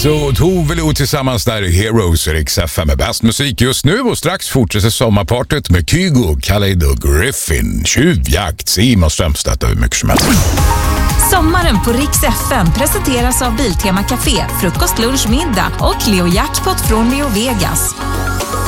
Så Tove Lo tillsammans där i Heroes och Rix FM med bäst musik just nu, och strax fortsätter sommarpartyt med Kygo, Kaleido, Griffin, Tjuvjakt, Simon Strömstedt och hur mycket som helst. Sommaren på Rix FM presenteras av Biltema Café, frukost, lunch, middag och Leo Jackpot från Leo Vegas.